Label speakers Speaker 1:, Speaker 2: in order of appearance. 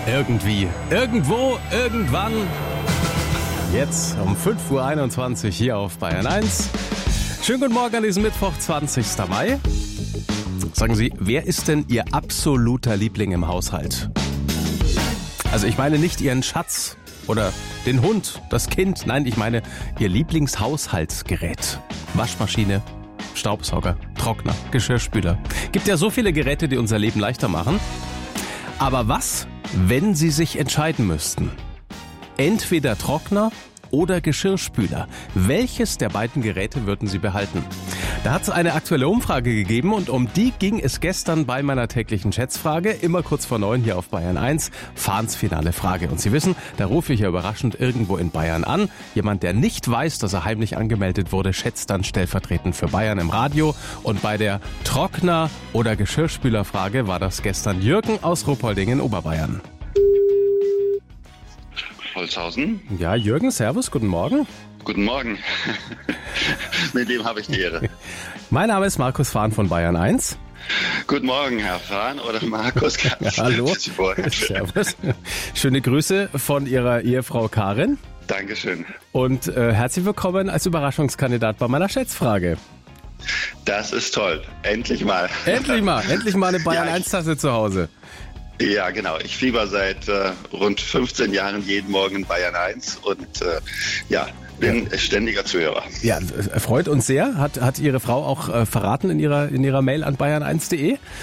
Speaker 1: Irgendwie, irgendwo, irgendwann. Jetzt um 5:21 Uhr hier auf Bayern 1. Schönen guten Morgen an diesem Mittwoch, 20. Mai. Sagen Sie, wer ist denn Ihr absoluter Liebling im Haushalt? Also ich meine nicht Ihren Schatz oder den Hund, das Kind. Nein, ich meine Ihr Lieblingshaushaltsgerät. Waschmaschine, Staubsauger, Trockner, Geschirrspüler. Gibt ja so viele Geräte, die unser Leben leichter machen. Aber was, wenn Sie sich entscheiden müssten? Entweder Trockner oder Geschirrspüler. Welches der beiden Geräte würden Sie behalten? Da hat es eine aktuelle Umfrage gegeben und um die ging es gestern bei meiner täglichen Schätzfrage. Immer kurz vor 9 hier auf Bayern 1. Fahns finale Frage. Und Sie wissen, da rufe ich ja überraschend irgendwo in Bayern an. Jemand, der nicht weiß, dass er heimlich angemeldet wurde, schätzt dann stellvertretend für Bayern im Radio. Und bei der Trockner- oder Geschirrspülerfrage war das gestern Jürgen aus Ruppolding, Oberbayern.
Speaker 2: Holzhausen.
Speaker 1: Ja, Jürgen, servus, guten Morgen.
Speaker 2: Guten Morgen. Mit dem habe ich die Ehre.
Speaker 1: Mein Name ist Markus Fahn von Bayern 1.
Speaker 2: Guten Morgen, Herr Fahn oder Markus.
Speaker 1: Ja, hallo. Servus. Schöne Grüße von Ihrer Ehefrau Karin.
Speaker 2: Dankeschön.
Speaker 1: Und herzlich willkommen als Überraschungskandidat bei meiner Schätzfrage.
Speaker 2: Das ist toll. Endlich mal.
Speaker 1: Endlich mal eine Bayern 1-Tasse zu Hause.
Speaker 2: Ja, genau. Ich fieber seit rund 15 Jahren jeden Morgen in Bayern 1 und bin ständiger Zuhörer.
Speaker 1: Ja, freut uns sehr. Hat Ihre Frau auch verraten in ihrer Mail an bayern1.de.